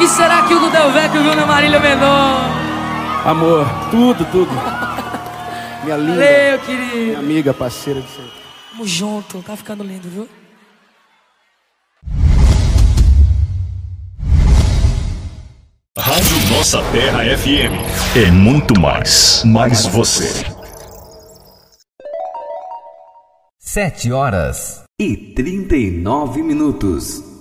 E será que o Del Vecchio viu na Marília Mendonça? Amor, tudo. Minha linda. Valeu, querido. Minha amiga, parceira de sempre. Tamo junto, tá ficando lindo, viu? Rádio Nossa Terra FM. É muito mais você. 7h39.